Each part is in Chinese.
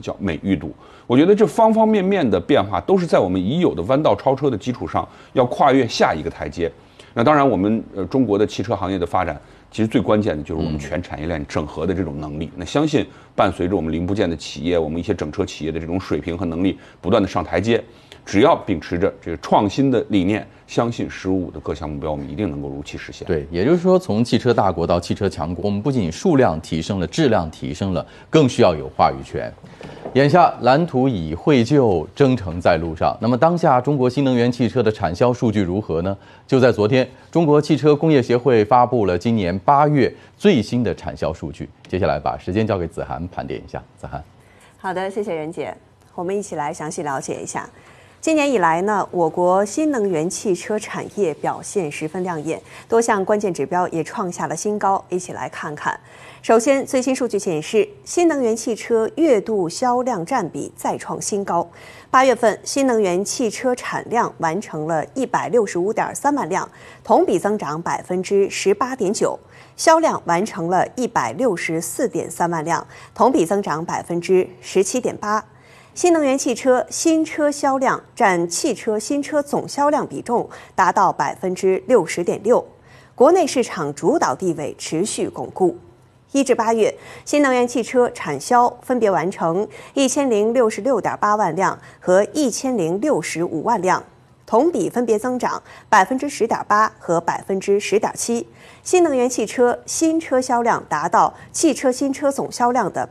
叫美誉度。我觉得这方方面面的变化都是在我们已有的弯道超车的基础上，要跨越下一个台阶。那当然，我们中国的汽车行业的发展，其实最关键的就是我们全产业链整合的这种能力。那相信伴随着我们零部件的企业，我们一些整车企业的这种水平和能力不断的上台阶，只要秉持着这个创新的理念，相信15的各项目标我们一定能够如期实现。 对，也就是说，从汽车大国到汽车强国，我们不仅数量提升了，质量提升了，更需要有话语权。眼下蓝图已绘就，征程在路上。那么当下中国新能源汽车的产销数据如何呢？就在昨天，中国汽车工业协会发布了今年8月最新的产销数据。接下来把时间交给子涵盘点一下。子涵， 好的，谢谢任姐，我们一起来详细了解一下。今年以来呢，我国新能源汽车产业表现十分亮眼，多项关键指标也创下了新高。一起来看看。首先，最新数据显示，新能源汽车月度销量占比再创新高。8月份，新能源汽车产量完成了165.3万辆，同比增长18.9%；销量完成了164.3万辆，同比增长17.8%。新能源汽车新车销量占汽车新车总销量比重达到60.6%，国内市场主导地位持续巩固。1至8月，新能源汽车产销分别完成1066.8万辆和1065万辆，同比分别增长10.8%和10.7%。新能源汽车新车销量达到汽车新车总销量的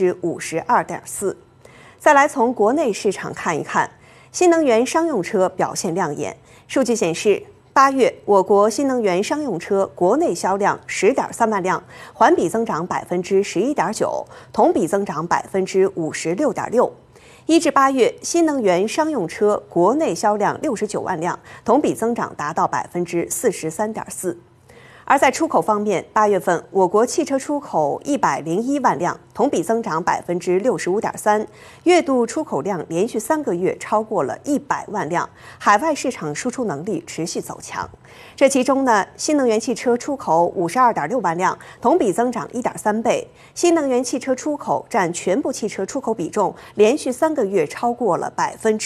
52.4%。再来从国内市场看一看，新能源商用车表现亮眼。数据显示，8月我国新能源商用车国内销量10.3万辆，环比增长11.9%，同比增长56.6%。1至8月，新能源商用车国内销量69万辆，同比增长达到43.4%。而在出口方面，8月份我国汽车出口101万辆，同比增长65.3%，月度出口量连续3个月超过了100万辆，海外市场输出能力持续走强。这其中呢，新能源汽车出口52.6万辆，同比增长1.3倍，新能源汽车出口占全部汽车出口比重连续3个月超过了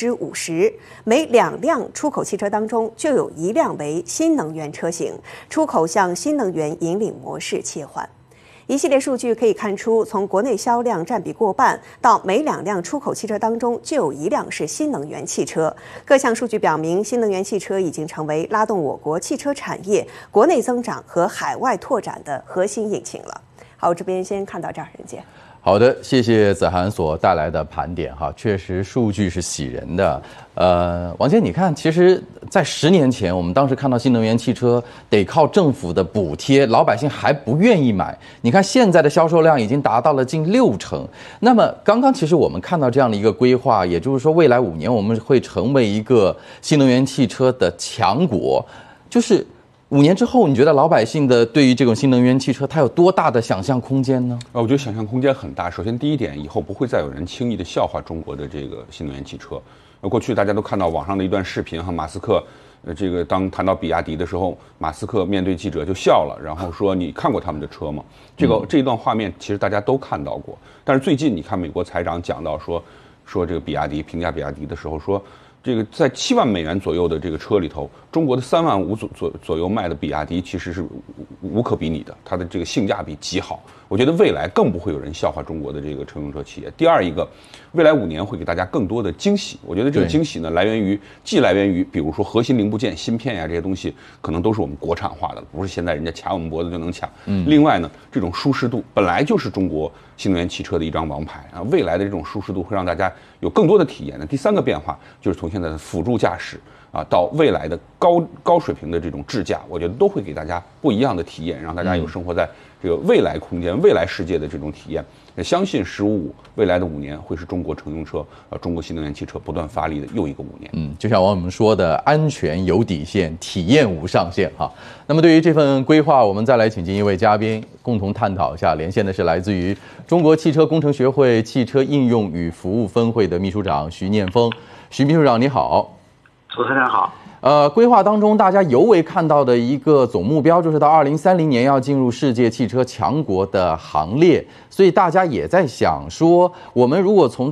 50%，每2辆出口汽车当中就有1辆为新能源车型，出口向新能源引领模式切换。一系列数据可以看出，从国内销量占比过半到每2辆出口汽车当中就有1辆是新能源汽车，各项数据表明，新能源汽车已经成为拉动我国汽车产业国内增长和海外拓展的核心引擎了。好，我这边先看到这儿，任姐。 好的，谢谢子涵所带来的盘点哈，确实数据是喜人的。王姐，你看，其实，在10年前，我们当时看到新能源汽车得靠政府的补贴，老百姓还不愿意买。你看现在的销售量已经达到了近60%。那么，刚刚其实我们看到这样的一个规划，也就是说，未来5年我们会成为一个新能源汽车的强国，就是5年之后，你觉得老百姓的对于这种新能源汽车，它有多大的想象空间呢？ 我觉得想象空间很大。首先，第一点，以后不会再有人轻易的笑话中国的这个新能源汽车。过去大家都看到网上的一段视频，马斯克，这个当谈到比亚迪的时候，马斯克面对记者就笑了，然后说：“你看过他们的车吗？”这一段画面其实大家都看到过。但是最近你看，美国财长讲到说这个比亚迪评价比亚迪的时候说，这个在7万美元左右的这个车里头，中国的3万5左右卖的比亚迪其实是无可比拟的，它的这个性价比极好。我觉得未来更不会有人笑话中国的这个车用车企业。第二一个，未来5年会给大家更多的惊喜。我觉得这个惊喜呢，既来源于比如说核心零部件、芯片呀这些东西，可能都是我们国产化的，不是现在人家卡我们脖子就能抢。另外呢，这种舒适度本来就是中国新能源汽车的一张王牌啊，未来的这种舒适度会让大家有更多的体验的。第3个变化就是从现在的辅助驾驶啊，到未来的高水平的这种智驾，我觉得都会给大家不一样的体验，让大家有生活在这个未来空间、未来世界的这种体验。相信15未来的5年会是中国乘用车、中国新能源汽车不断发力的又一个5年。 就像网友们说的，安全有底线，体验无上限哈。那么对于这份规划，我们再来请进一位嘉宾，共同探讨一下。连线的是来自于中国汽车工程学会汽车应用与服务分会的秘书长徐念峰。徐秘书长你好。 主持人好。 规划当中大家尤为看到的一个总目标，就是到2030年要进入世界汽车强国的行列，所以大家也在想说，我们如果从